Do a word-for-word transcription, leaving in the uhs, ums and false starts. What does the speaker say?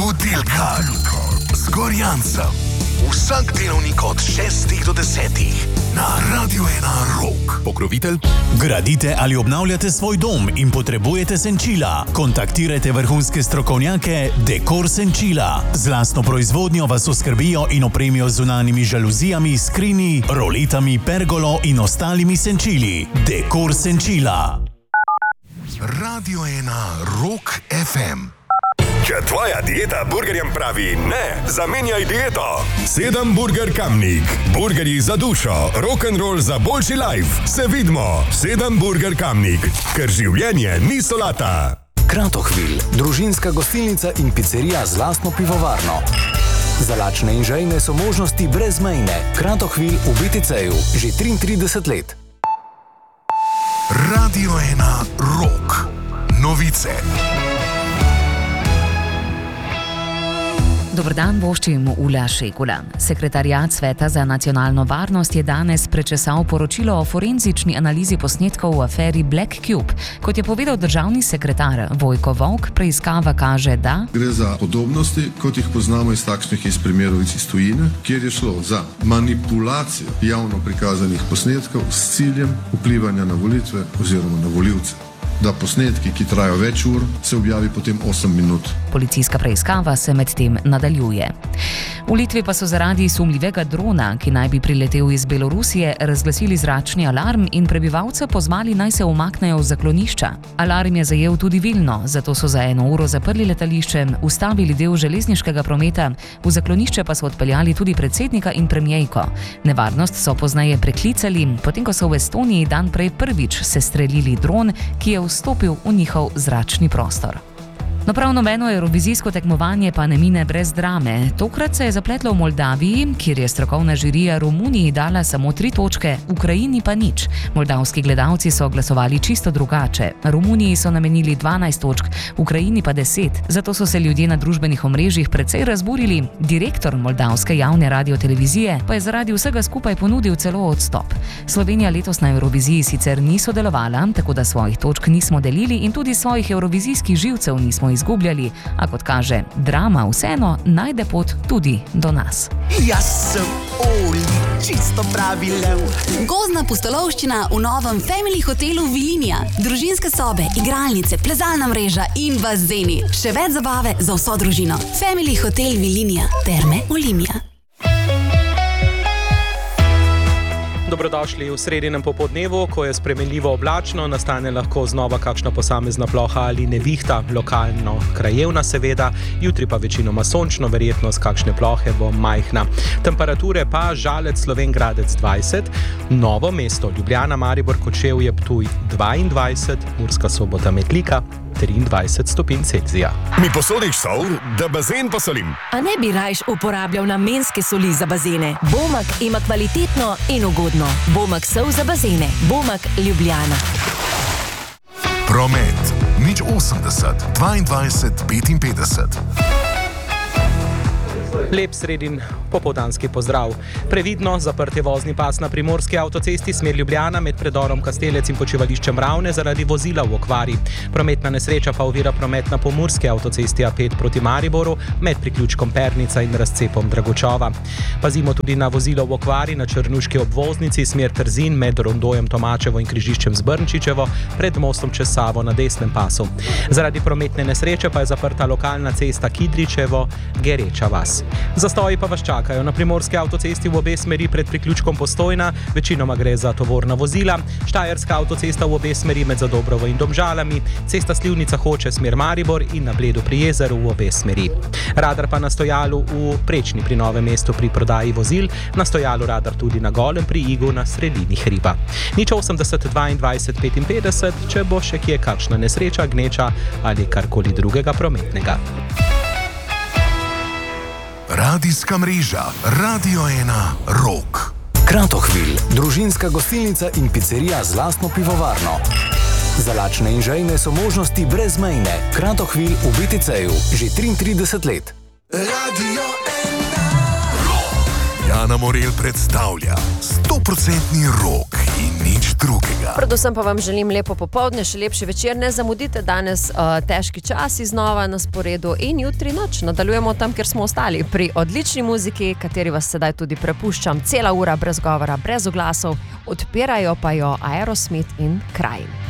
Budilka z Gorjancem. Vsak delovnik od šestih do desetih na Radio ena Rock. Pokrovitelj? Gradite ali obnavljate svoj dom in potrebujete senčila? Kontaktirajte vrhunske strokovnjake Dekor Senčila. Z lastno proizvodnjo vas oskrbijo in opremijo z zunanjimi žaluzijami, skrini, roletami, pergolo in ostalimi senčili. Dekor Senčila. Radio ena Rock ef em. Če tvoja dieta burgerjem pravi ne, zamenjaj dieto. Sedem Burger Kamnik. Burgerji za dušo, rock'n'roll za boljši life. Se vidimo. Sedem Burger Kamnik. Ker življenje ni solata. Kratochwil, družinska gostilnica in pizzerija z lastno pivovarno. Za lačne in žejne so možnosti brezmejne. Kratochwil v bé té cé-ju že triintrideset let. Radio ena Rock. Novice. Dober dan, voščim Ula Šekula. Sekretariat Sveta za nacionalno varnost je danes prečesal poročilo o forenzični analizi posnetkov v aferi Black Cube. Kot je povedal državni sekretar Vojko Volk, preiskava kaže, da gre za podobnosti, kot jih poznamo iz takšnih iz primerov iz tujine, kjer je šlo za manipulacijo javno prikazanih posnetkov s ciljem vplivanja na volitve oziroma na volivce. Da posnetki, ki trajajo več ur, se objavi potem osem minut. Policijska preiskava se medtem nadaljuje. V Litvi pa so zaradi sumljivega drona, ki naj bi priletel iz Belorusije, razglasili zračni alarm in prebivalce pozvali, naj se umaknejo v zaklonišča. Alarm je zajel tudi Vilno, zato so za eno uro zaprli letališče, ustavili del železniškega prometa, v zaklonišče pa so odpeljali tudi predsednika in premijejko. Nevarnost so pozneje preklicali, potem ko so v Estoniji dan prej prvič sestrelili dron, ki je vstopil v njihov zračni prostor. No, prav nobeno evrovizijsko tekmovanje pa ne mine brez drame. Tokrat se je zapletlo v Moldaviji, kjer je strokovna žirija Romuniji dala samo tri točke, Ukrajini pa nič. Moldavski gledalci so glasovali čisto drugače. Romuniji so namenili dvanajst točk, Ukrajini pa deset. Zato so se ljudje na družbenih omrežjih precej razburili. Direktor moldavske javne radiotelevizije pa je zaradi vsega skupaj ponudil celo odstop. Slovenija letos na Evroviziji sicer ni sodelovala, tako da svojih točk nismo delili in tudi svojih evrovizijskih živcev nismo izgubljali, a kot kaže, drama vseeno najde pot tudi do nas. Jaz sem Oli, čisto pravi lev. Gozdna pustolovščina v novem Family hotelu Vilinija. Družinske sobe, igralnice, plezalna mreža in bazeni. Še več zabave za vso družino. Family hotel Vilinija. Terme Olimia. Dobrodošli v sredinem popoldnevu, ko je spremenljivo oblačno, nastane lahko znova kakšna posamezna ploha ali nevihta, lokalno krajevna seveda, jutri pa večinoma sončno, verjetnost kakšne plohe bo majhna. Temperature pa Žalec, Slovenj Gradec dvajset, Novo mesto, Ljubljana, Maribor, Kočevje, Ptuj dvaindvajset, Murska Sobota, Metlika triindvajset stopinj Celzija. Mi posodiš sol, da bazen posolim. A ne bi rajš uporabljal namenske soli za bazene? Bomak ima kvalitetno in ugodno. Bomak sol za bazene. Bomak Ljubljana. Promet. Nič osemdeset, dvaindvajset, petinpetdeset. Lep sredin popoldanski pozdrav. Previdno zaprt je vozni pas na primorski avtocesti smer Ljubljana med predorom Kastelec in počivališčem Ravne zaradi vozila v okvari. Prometna nesreča pa ovira promet na pomurski avtocesti A pet proti Mariboru med priključkom Pernica in razcepom Dragočova. Pazimo tudi na vozilo v okvari na Črnuški obvoznici smer Trzin med rondojem Tomačevo in križiščem Zbrnčičevo pred mostom čez Savo na desnem pasu. Zaradi prometne nesreče pa je zaprta lokalna cesta Kidričevo, Gereča vas. Zastoji pa vas čakajo na primorski avtocesti v obe smeri pred priključkom Postojna, večinoma gre za tovorna vozila, Štajerska avtocesta v obe smeri med Zadobrovo in Domžalami, cesta Slivnica Hoče smer Maribor in na Bledu pri jezeru v obe smeri. Radar pa na stojalu v Prečni pri Novem mestu pri prodaji vozil, na stojalu radar tudi na Golem pri Igu na sredini hriba. Nič osemdeset, dvaindvajset, petinpetdeset, če bo še kje kakšna nesreča, gneča ali karkoli drugega prometnega. Radijska mreža Radio ena Rock. Kratochwil, družinska gostilnica in pizzerija z lastno pivovarno. Za lačne in žejne so možnosti brezmejne. Kratochwil v bé té cé-ju že triintrideset let. Radio ena Rock. Jana Morel predstavlja sto procentni rock in nič drugega. Predvsem pa vam želim lepo popoldne, še lepši večer. Ne zamudite danes uh, težki časi znova na sporedu in jutri noč. Nadaljujemo tam, kjer smo ostali. Pri odlični muziki, kateri vas sedaj tudi prepuščam. Cela ura brez govora, brez oglasov. Odpirajo pa jo Aerosmith in Kraj.